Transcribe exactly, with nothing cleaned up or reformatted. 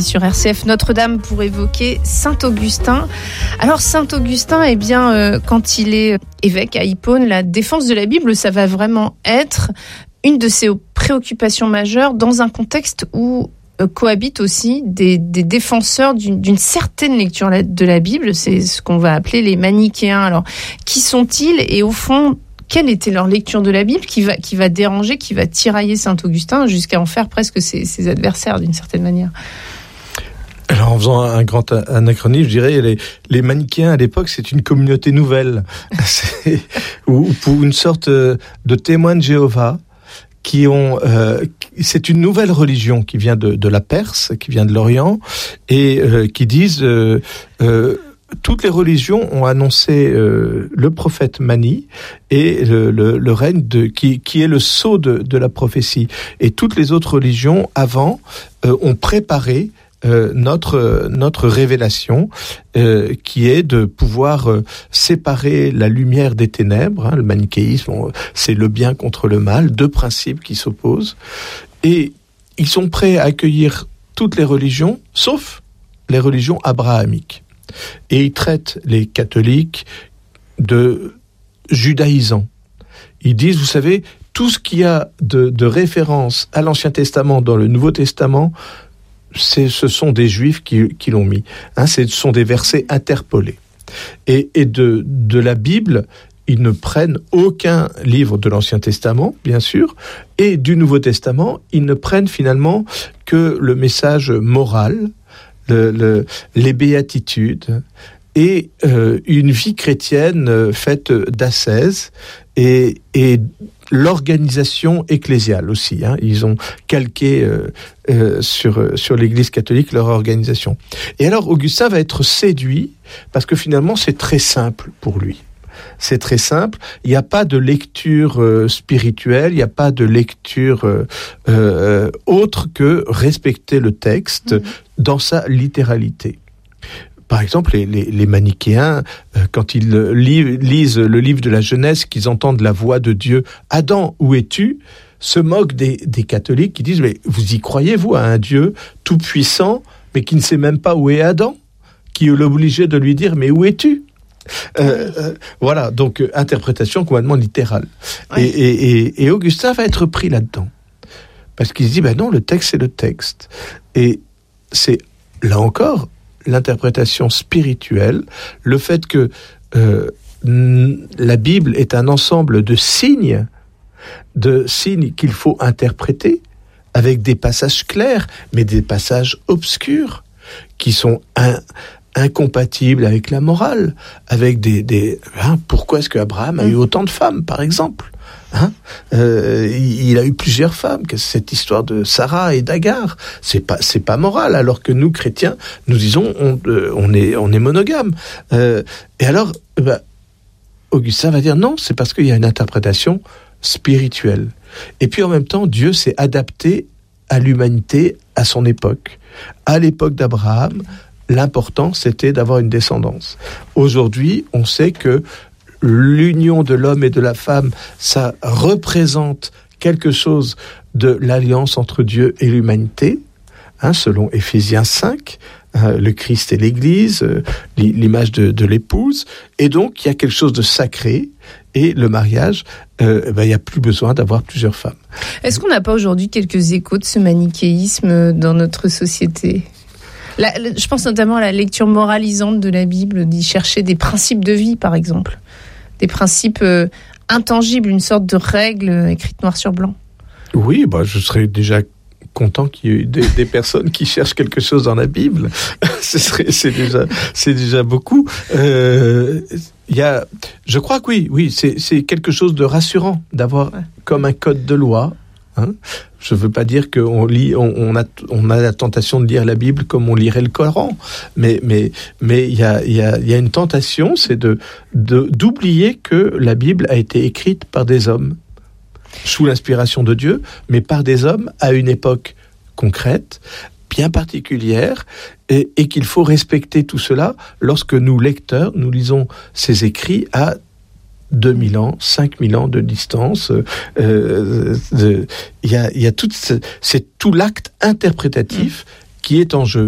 ici sur R C F Notre-Dame pour évoquer Saint Augustin. Alors Saint Augustin, eh bien, euh, quand il est évêque à Hippone, la défense de la Bible, ça va vraiment être une de ses préoccupations majeures dans un contexte où euh, cohabitent aussi des, des défenseurs d'une, d'une certaine lecture de la Bible. C'est ce qu'on va appeler les manichéens. Alors, qui sont-ils et au fond, quelle était leur lecture de la Bible qui va, qui va déranger, qui va tirailler Saint Augustin jusqu'à en faire presque ses, ses adversaires d'une certaine manière? Alors, en faisant un grand anachronisme, je dirais, les, les manichéens à l'époque, c'est une communauté nouvelle, c'est, ou, ou pour une sorte de témoins de Jéhovah, qui ont, euh, c'est une nouvelle religion qui vient de, de la Perse, qui vient de l'Orient, et euh, qui disent, euh, euh, toutes les religions ont annoncé euh, le prophète Mani et le, le, le règne de qui, qui est le sceau de, de la prophétie. Et toutes les autres religions avant euh, ont préparé euh, notre notre révélation, euh, qui est de pouvoir euh, séparer la lumière des ténèbres. Hein, le manichéisme, on, c'est le bien contre le mal, deux principes qui s'opposent. Et ils sont prêts à accueillir toutes les religions, sauf les religions abrahamiques. Et ils traitent les catholiques de judaïsants. Ils disent, vous savez, tout ce qu'il y a de, de référence à l'Ancien Testament dans le Nouveau Testament, c'est, ce sont des Juifs qui, qui l'ont mis. Hein, ce sont des versets interpolés. Et, et de, de la Bible, ils ne prennent aucun livre de l'Ancien Testament, bien sûr, et du Nouveau Testament, ils ne prennent finalement que le message moral, Le, le, les béatitudes et euh, une vie chrétienne euh, faite d'ascèse et, et l'organisation ecclésiale aussi. Hein. Ils ont calqué euh, euh, sur, sur l'Église catholique leur organisation. Et alors Augustin va être séduit parce que finalement c'est très simple pour lui. C'est très simple. Il n'y a pas de lecture euh, spirituelle, il n'y a pas de lecture euh, euh, autre que respecter le texte mmh. dans sa littéralité. Par exemple, les, les, les manichéens, euh, quand ils li- lisent le livre de la Genèse, qu'ils entendent la voix de Dieu, « Adam, où es-tu ?» se moquent des, des catholiques qui disent « Mais vous y croyez, vous, à un Dieu tout-puissant, mais qui ne sait même pas où est Adam, qui est obligé de lui dire « Mais où es-tu ?» Euh, euh, voilà, donc euh, interprétation complètement littérale. Ouais. Et, et, et, et Augustin va être pris là-dedans. Parce qu'il se dit, ben non, le texte, c'est le texte. Et c'est, là encore, l'interprétation spirituelle, le fait que euh, n- la Bible est un ensemble de signes, de signes qu'il faut interpréter, avec des passages clairs, mais des passages obscurs, qui sont un... incompatible avec la morale, avec des... des hein, pourquoi est-ce qu'Abraham a eu autant de femmes, par exemple hein euh, il, il a eu plusieurs femmes, que cette histoire de Sarah et d'Agar, c'est pas, c'est pas moral, alors que nous, chrétiens, nous disons, on, euh, on, est, on est monogame. Euh, et alors, bah, Augustin va dire, non, c'est parce qu'il y a une interprétation spirituelle. Et puis en même temps, Dieu s'est adapté à l'humanité, à son époque. À l'époque d'Abraham, l'important, c'était d'avoir une descendance. Aujourd'hui, on sait que l'union de l'homme et de la femme, ça représente quelque chose de l'alliance entre Dieu et l'humanité, hein, selon Éphésiens cinq, hein, le Christ et l'Église, euh, l'image de, de l'épouse, et donc il y a quelque chose de sacré, et le mariage, euh, ben, il n'y a plus besoin d'avoir plusieurs femmes. Est-ce qu'on n'a pas aujourd'hui quelques échos de ce manichéisme dans notre société ? La, je pense notamment à la lecture moralisante de la Bible, d'y chercher des principes de vie, par exemple. Des principes euh, intangibles, une sorte de règle écrite noir sur blanc. Oui, bah, je serais déjà content qu'il y ait des, des personnes qui cherchent quelque chose dans la Bible. Ce serait, c'est déjà, c'est déjà beaucoup. Euh, il y a, je crois que oui, oui, c'est, c'est quelque chose de rassurant d'avoir ouais. comme un code de loi. Hein, je ne veux pas dire qu'on lit, on, on, a, on a la tentation de lire la Bible comme on lirait le Coran, mais mais mais il y a il y a il y a une tentation, c'est de, de d'oublier que la Bible a été écrite par des hommes sous l'inspiration de Dieu, mais par des hommes à une époque concrète, bien particulière, et, et qu'il faut respecter tout cela lorsque nous lecteurs nous lisons ces écrits à deux mille ans, cinq mille ans de distance. Il euh, euh, y a, y a tout, c'est tout l'acte interprétatif qui est en jeu.